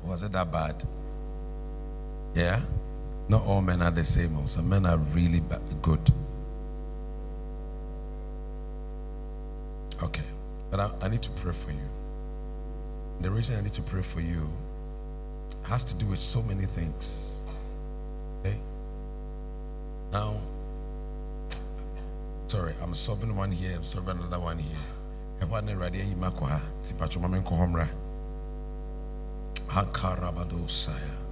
Was it that bad? Yeah? Not all men are the same. Some men are really good. Okay. But I need to pray for you. The reason I need to pray for you has to do with so many things. Okay? Now, sorry, I'm solving one here, I'm solving another one here. I want to ready Makwa, Tipacho Mamen Kohomra. Hakarabado Saya.